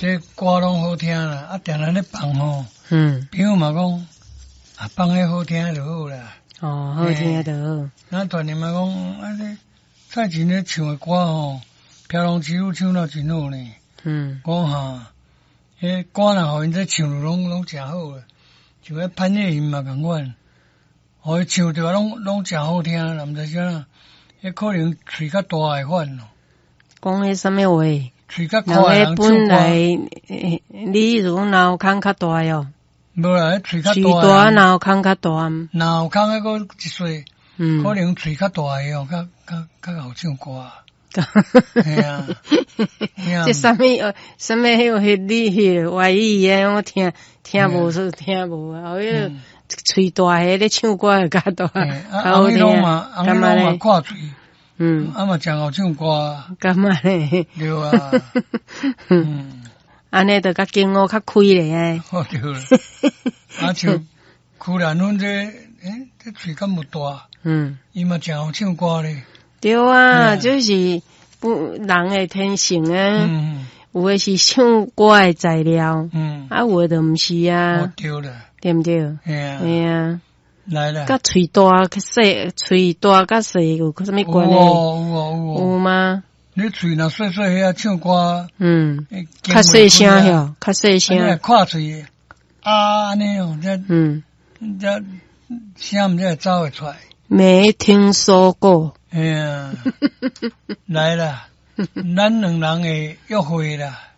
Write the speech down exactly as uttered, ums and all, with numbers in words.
这歌拢好听啦，啊，定定咧放吼， 嗯， 朋友嘛讲，啊，放迄好听就好啦。 哦，好听就好。 咱大人嘛讲，啊，这蔡琴咧唱的歌吼，飘浪之路唱到真好呢。 嗯， 讲哈，迄歌若互因这唱拢拢诚好啦，像迄潘越云嘛共款，互伊唱着拢拢诚好听啦，毋知啥，迄可能喙较大诶款咯。 讲迄什么话？ 喙较宽诶人唱歌。 本来，你是讲脑孔较大哟？ 无啦，迄喙较大。 喙大脑孔较大。 脑孔迄个一岁， 嗯， 可能喙较大诶哦，较较较好唱歌。系啊， 这什么呃，什么迄个你迄个外语诶，我听听无说听无啊，迄个喙大迄咧唱歌较大，较好听。 干嘛咧？看嘴， 嗯， 啊嘛真好唱歌。 干嘛咧？ 对啊，嗯， 安尼着较经我较开咧诶。 哦对啦，啊像屈兰芬这，诶，这嘴咁么大， 嗯， 伊嘛真好唱歌咧。 对啊，就是不人诶天性啊。嗯，有诶是唱歌诶材料，嗯，啊有诶就毋是啊。 哦对啦， 对毋对？ 系啊， 系啊。 来啦， 甲喙大较细，喙大甲细有啥物关系？ 有哦有哦有吗？ 你喙若细细遐唱歌， 嗯，较细声遐，较细声。 看喙啊安尼哦，这嗯，这声毋知会走会出来。 没听说过。 哎呀，来啦，咱两人会约会啦。